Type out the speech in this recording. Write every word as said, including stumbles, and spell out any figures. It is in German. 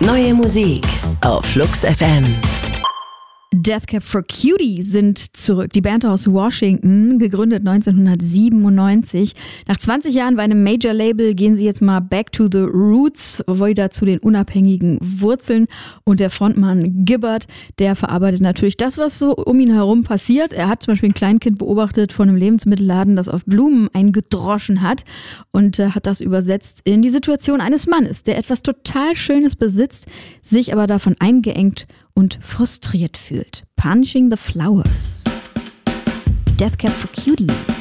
Neue Musik auf Flux F M. Death Cab for Cutie sind zurück. Die Band aus Washington, gegründet neunzehnhundertsiebenundneunzig. Nach zwanzig Jahren bei einem Major-Label gehen sie jetzt mal back to the roots, wieder zu den unabhängigen Wurzeln. Und der Frontmann Gibbard, der verarbeitet natürlich das, was so um ihn herum passiert. Er hat zum Beispiel ein Kleinkind beobachtet von einem Lebensmittelladen, das auf Blumen eingedroschen hat und äh, hat das übersetzt in die Situation eines Mannes, der etwas total Schönes besitzt, sich aber davon eingeengt und frustriert fühlt. Punching the Flowers. Death Cab for Cutie.